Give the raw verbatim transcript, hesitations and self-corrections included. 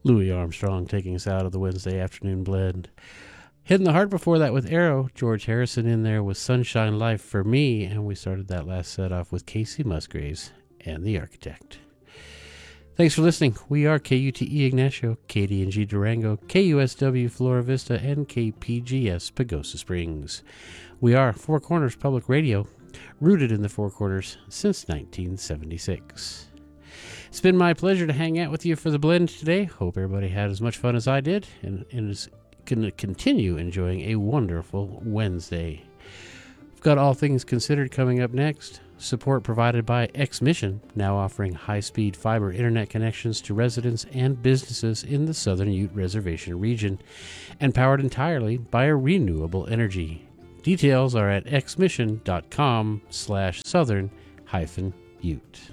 Louis Armstrong taking us out of the Wednesday afternoon blend. Hitting the Heart before that with Arrow. George Harrison in there with Sunshine Life for Me. And we started that last set off with Casey Musgraves and The Architect. Thanks for listening. We are K U T E Ignacio, K D N G Durango, K U S W Flora Vista, and K P G S Pagosa Springs. We are Four Corners Public Radio, rooted in the Four Corners since nineteen seventy-six. It's been my pleasure to hang out with you for the blend today. Hope everybody had as much fun as I did and, and is going to continue enjoying a wonderful Wednesday. We've got All Things Considered coming up next. Support provided by X-Mission, now offering high-speed fiber internet connections to residents and businesses in the Southern Ute Reservation region, and powered entirely by a renewable energy. Details are at xmission.com slash southern hyphen ute.